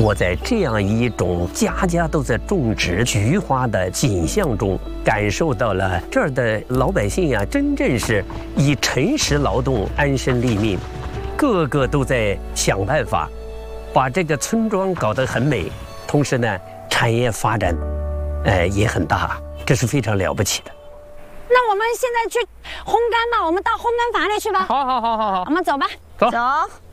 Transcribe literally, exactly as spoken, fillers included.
我在这样一种家家都在种植菊花的景象中，感受到了这儿的老百姓呀，真正是以诚实劳动安身立命，个个都在想办法，把这个村庄搞得很美，同时呢，产业发展，呃，也很大，这是非常了不起的。 那我们现在去烘干吧，我们到烘干房里去吧。 好好好好好， 我们走吧。 走。 走。